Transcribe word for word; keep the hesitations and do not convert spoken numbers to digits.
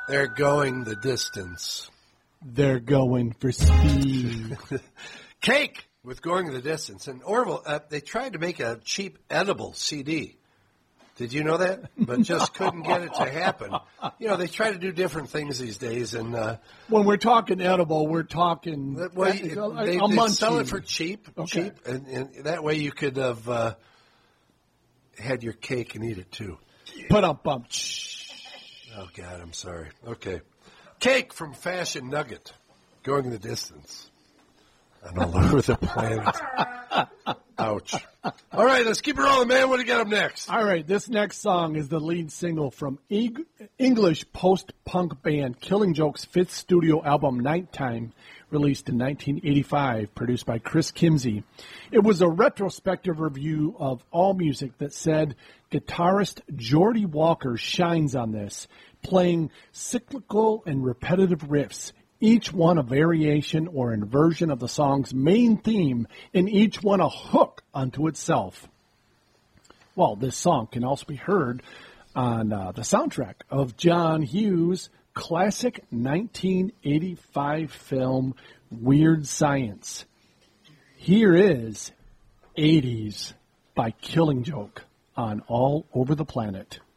They're going the distance. They're going for speed. Cake with Going the Distance. And Orville, uh, they tried to make a cheap edible C D. Did you know that? But just couldn't get it to happen. You know, they try to do different things these days. And uh, when we're talking edible, we're talking well, a, a, they, a they munchie. sell it for cheap, Okay. cheap, and, and that way you could have uh, had your cake and eat it too. Put up bump. Oh God, I'm sorry. Okay, Cake from Fashion Nugget, Going the Distance. I'm all over the planet. Ouch. All right, let's keep it rolling, man. What do you got up next? All right, this next song is the lead single from Eng- English post-punk band Killing Joke's fifth studio album, Nighttime, released in nineteen eighty-five, produced by Chris Kimsey. It was a retrospective review of AllMusic that said guitarist Geordie Walker shines on this, playing cyclical and repetitive riffs, each one a variation or inversion of the song's main theme, and each one a hook unto itself. Well, this song can also be heard on uh, the soundtrack of John Hughes' classic nineteen eighty-five film Weird Science. Here is eighties by Killing Joke on All Over the Planet.